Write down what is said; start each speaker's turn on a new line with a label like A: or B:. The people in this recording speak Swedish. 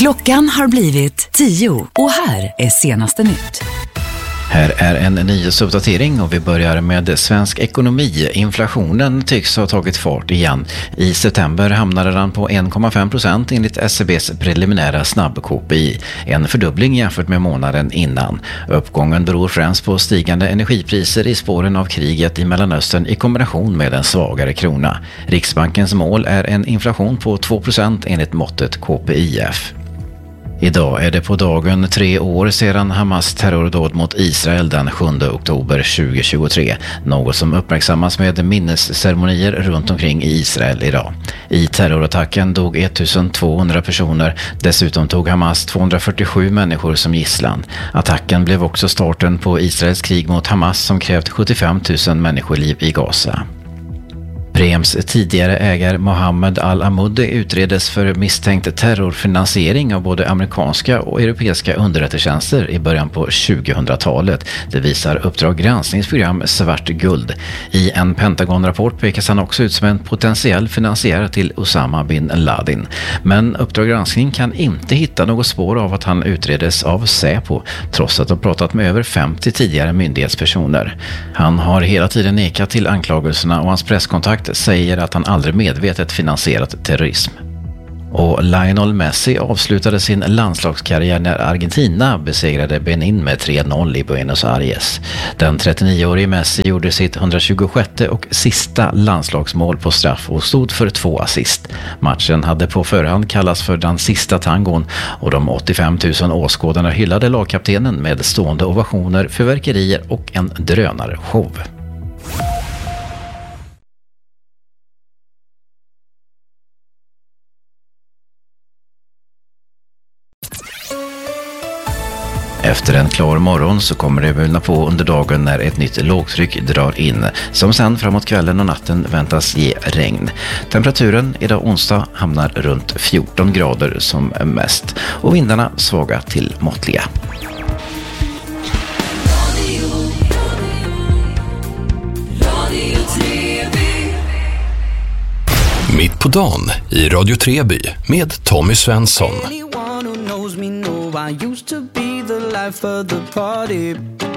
A: Klockan har blivit 10 och här är senaste nytt.
B: Här är en nyhetsuppdatering och vi börjar med svensk ekonomi. Inflationen tycks ha tagit fart igen. I september hamnade den på 1,5% enligt SCBs preliminära snabb-KPI. En fördubbling jämfört med månaden innan. Uppgången beror främst på stigande energipriser i spåren av kriget i Mellanöstern i kombination med en svagare krona. Riksbankens mål är en inflation på 2% enligt måttet KPIF. Idag är det på dagen 3 år sedan Hamas terrordåd mot Israel den 7 oktober 2023, något som uppmärksammas med minnesceremonier runt omkring i Israel idag. I terrorattacken dog 1200 personer, dessutom tog Hamas 247 människor som gisslan. Attacken blev också starten på Israels krig mot Hamas som krävt 75 000 människoliv i Gaza. Preems tidigare ägare Mohammed Al-Amoudi utredes för misstänkt terrorfinansiering av både amerikanska och europeiska underrättelsetjänster i början på 2000-talet. Det visar Uppdrag granskningsprogram Svart guld. I en Pentagon-rapport pekas han också ut som en potentiell finansiär till Osama bin Laden. Men Uppdrag granskning kan inte hitta något spår av att han utredes av Säpo, trots att de pratat med över 50 tidigare myndighetspersoner. Han har hela tiden nekat till anklagelserna och hans presskontakt säger att han aldrig medvetet finansierat terrorism. Och Lionel Messi avslutade sin landslagskarriär när Argentina besegrade Benin med 3-0 i Buenos Aires. Den 39-årige Messi gjorde sitt 126 och sista landslagsmål på straff och stod för 2 assist. Matchen hade på förhand kallats för den sista tangon och de 85 000 åskådarna hyllade lagkaptenen med stående ovationer, fyrverkerier och en drönarshow. Efter en klar morgon så kommer det mulna på under dagen när ett nytt lågtryck drar in, som sen framåt kvällen och natten väntas ge regn. Temperaturen idag onsdag hamnar runt 14 grader som mest och vindarna svaga till måttliga.
C: Mitt på dagen i Radio Treby med Tommy Svensson.
D: Anyone who knows me know I used to be the life of the party.